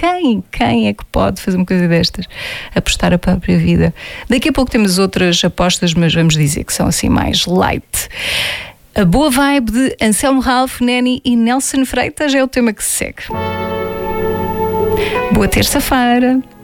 Quem é que pode fazer uma coisa destas? Apostar a própria vida. Daqui a pouco temos outras apostas, mas vamos dizer que são assim mais light. A boa vibe de Anselmo Ralph, Neni e Nelson Freitas é o tema que se segue. Boa terça-feira.